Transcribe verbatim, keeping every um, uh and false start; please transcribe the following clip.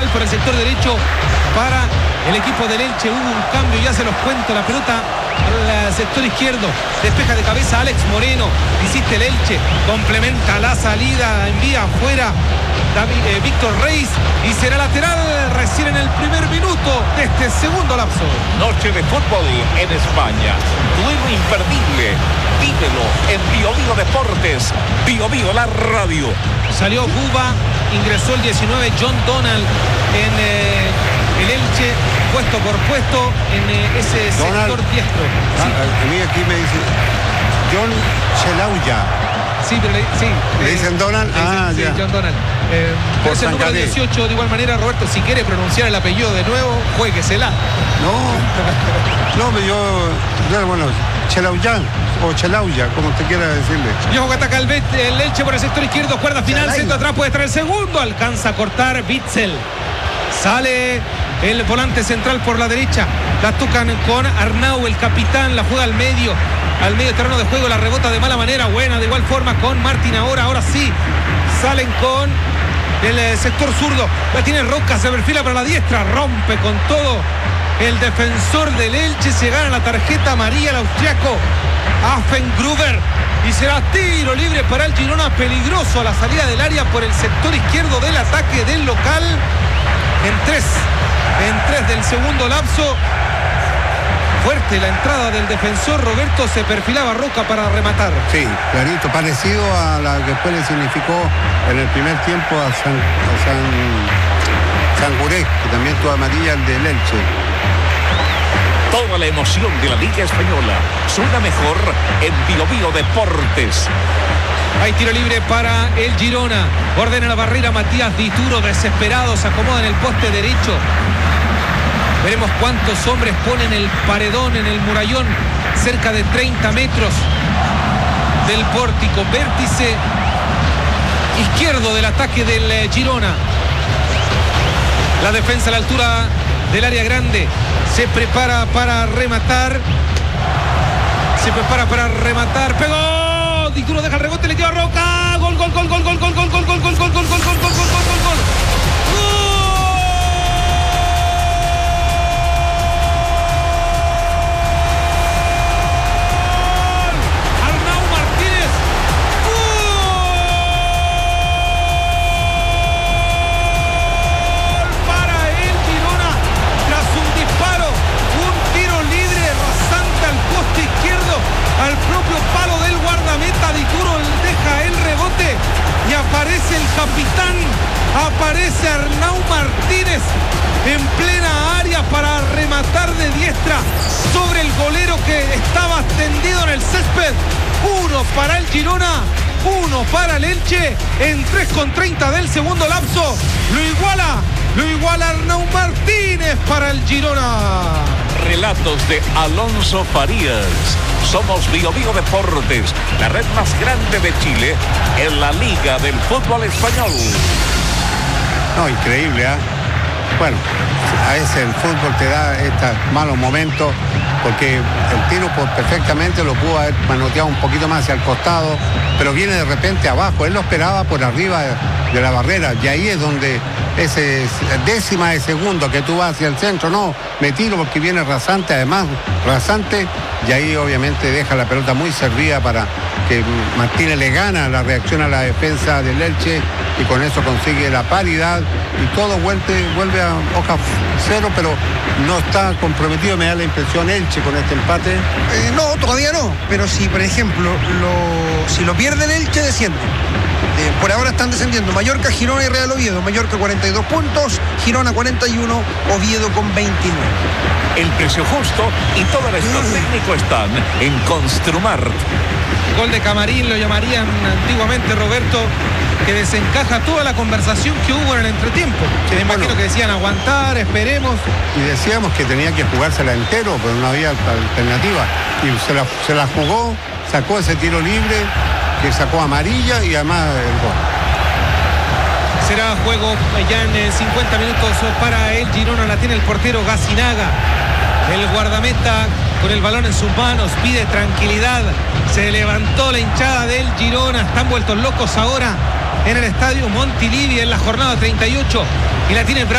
por el sector derecho para el equipo del Elche. Hubo un cambio, ya se los cuento. La pelota al sector izquierdo, despeja de cabeza Alex Moreno, insiste el Elche, complementa la salida, envía afuera David, eh, Víctor Reis, y será lateral recién en el primer minuto de este segundo lapso. Noche de fútbol en España, duelo imperdible, vívelo en Bio Bio Deportes, Bio Bio la radio. Salió Buba, ingresó el diecinueve John Donald en eh, el Elche, puesto por puesto en eh, ese Donald, sector diestro. Ah, Sí. a mí aquí me dice John Chelauya. Sí, pero le, sí, ¿Le eh, dicen Donald? le dicen, Ah, sí, ya. John Donald. Eh, Por es el número Sancaré. dieciocho, de igual manera, Roberto, si quiere pronunciar el apellido de nuevo, juéguesela. No, no, pero yo, yo, bueno, Chelauya o Chelauya, como usted quiera decirle. Y ojo que ataca el, Bet, el Elche por el sector izquierdo, cuerda final, Chelauya. centro atrás, puede estar el segundo, alcanza a cortar Bitzel. Sale el volante central por la derecha, la tocan con Arnau, el capitán, la juega al medio, al medio terreno de juego, la rebota de mala manera, buena de igual forma con Martín ahora, ahora sí, salen con el eh, sector zurdo, la tiene Roca, se perfila para la diestra, rompe con todo el defensor del Elche, se gana la tarjeta amarilla el austriaco Affengruber, y será tiro libre para el Girona, peligroso a la salida del área por el sector izquierdo del ataque del local. En tres, en tres del segundo lapso. Fuerte la entrada del defensor. Roberto, se perfilaba Roca para rematar. Sí, clarito, parecido a la que después le significó en el primer tiempo a San, a San, San Guré, que también tuvo amarilla el del Elche. Toda la emoción de la Liga Española suena mejor en Bio Bio Deportes. Hay tiro libre para el Girona. Ordena la barrera Matías Dituro, desesperado, se acomoda en el poste derecho. Veremos cuántos hombres ponen el paredón en el murallón, cerca de treinta metros del pórtico. Vértice izquierdo del ataque del Girona. La defensa a la altura del área grande. Se prepara para rematar. Se prepara para rematar. ¡Pegó! Dituro deja el rebote, le queda a Roca. Gol, gol, gol, gol, gol, gol, gol, gol, gol, gol, gol, gol, gol, gol, gol, gol, gol, gol, gol. Arnau Martínez. Gol para el Girona. Tras un disparo, un tiro libre rasante al poste izquierdo, al propio palo del guardameta. Dituro deja el rebote y aparece el capitán, aparece Arnau Martínez en plena área para rematar de diestra sobre el golero que estaba tendido en el césped. Uno para el Girona, uno para el Elche, en tres con treinta del segundo lapso. Lo iguala, lo iguala Arnau Martínez para el Girona. Relatos de Alonso Farías. Somos Bio Bio Deportes, la red más grande de Chile en la Liga del Fútbol Español. No, increíble, ¿ah? ¿eh? Bueno, a veces el fútbol te da estos malos momentos, porque el tiro pues, perfectamente lo pudo haber manoteado un poquito más hacia el costado, pero viene de repente abajo. Él lo esperaba por arriba de, de la barrera, y ahí es donde ese décima de segundo que tú vas hacia el centro, no, me tiro porque viene rasante, además rasante, y ahí obviamente deja la pelota muy servida para que Martínez le gana la reacción a la defensa del Elche, y con eso consigue la paridad, y todo vuelve, vuelve a hoja cero, pero no está comprometido, me da la impresión, Elche con este empate. Eh, no, todavía no, pero si por ejemplo lo, si lo pierde el Elche, desciende. Eh, por ahora están descendiendo Mallorca, Girona y Real Oviedo. Mallorca cuarenta y dos puntos, Girona cuarenta y uno, Oviedo con veintinueve. El precio justo y todo el stock técnico están en Construmart. Gol de Camarín, lo llamarían antiguamente, Roberto, que desencaja toda la conversación que hubo en el entretiempo. Sí, Me imagino bueno. que decían aguantar, esperemos. Y decíamos que tenía que jugársela entero, pero no había alternativa. Y se la, se la jugó, sacó ese tiro libre, que sacó amarilla, y además el gol. Será juego ya en cincuenta minutos para el Girona. La tiene el portero Gacinaga. El guardameta con el balón en sus manos pide tranquilidad. Se levantó la hinchada del Girona. Están vueltos locos ahora en el estadio Montilivi en la jornada treinta y ocho. Y la tiene